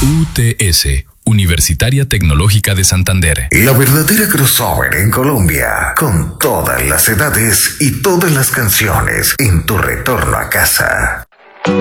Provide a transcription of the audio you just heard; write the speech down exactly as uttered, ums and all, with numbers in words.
U T S, Universitaria Tecnológica de Santander. La verdadera crossover en Colombia, con todas las edades y todas las canciones en tu retorno a casa.